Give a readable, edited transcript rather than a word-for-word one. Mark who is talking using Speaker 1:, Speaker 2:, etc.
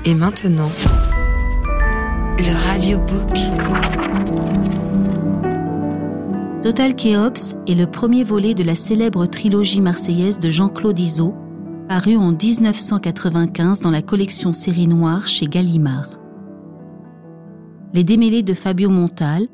Speaker 1: Et maintenant, le radiobook.
Speaker 2: Total Kéops est le premier volet de la célèbre trilogie marseillaise de Jean-Claude Izzo, paru en 1995 dans la collection Série Noire chez Gallimard. Les démêlés de Fabio Montal,